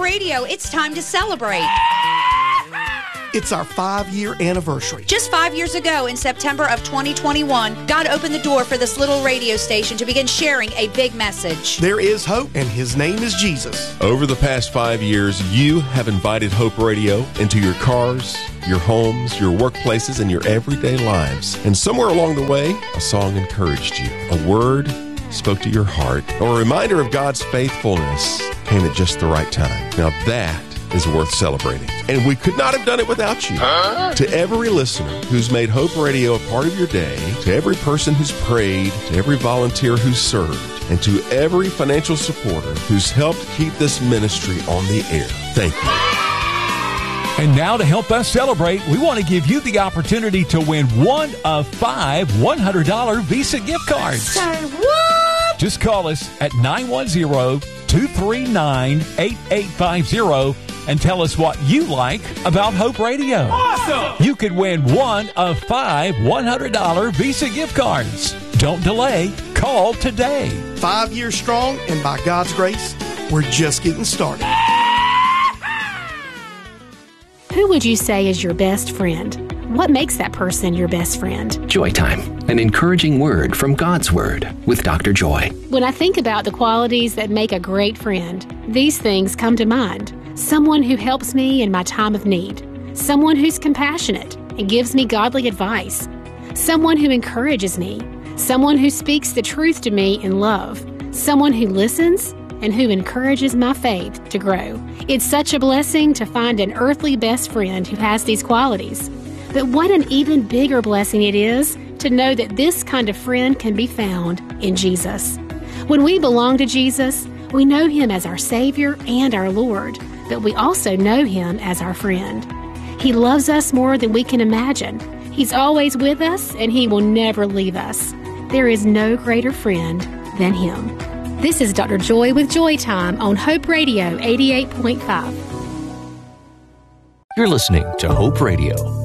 Radio, it's time to celebrate. It's our 5-year anniversary. Just 5 years ago, in September of 2021, God opened the door for this little radio station to begin sharing a big message. There is hope, and His name is Jesus. Over the past 5 years, you have invited Hope Radio into your cars, your homes, your workplaces, and your everyday lives. And somewhere along the way, a song encouraged you. A word spoke to your heart, or a reminder of God's faithfulness came at just the right time. Now that is worth celebrating. And we could not have done it without you. To every listener who's made Hope Radio a part of your day, to every person who's prayed, to every volunteer who's served, and to every financial supporter who's helped keep this ministry on the air, thank you. And now to help us celebrate, we want to give you the opportunity to win one of 5 $100 Visa gift cards. Say what? Just call us at 910-239-8850 and tell us what you like about Hope Radio. Awesome! You could win one of 5 $100 Visa gift cards. Don't delay. Call today. 5 years strong, and by God's grace, we're just getting started. Who would you say is your best friend? What makes that person your best friend? Joy Time, an encouraging word from God's Word with Dr. Joy. When I think about the qualities that make a great friend, these things come to mind. Someone who helps me in my time of need. Someone who's compassionate and gives me godly advice. Someone who encourages me. Someone who speaks the truth to me in love. Someone who listens and who encourages my faith to grow. It's such a blessing to find an earthly best friend who has these qualities. But what an even bigger blessing it is to know that this kind of friend can be found in Jesus. When we belong to Jesus, we know Him as our Savior and our Lord, but we also know Him as our friend. He loves us more than we can imagine. He's always with us, and He will never leave us. There is no greater friend than Him. This is Dr. Joy with Joy Time on Hope Radio 88.5. You're listening to Hope Radio.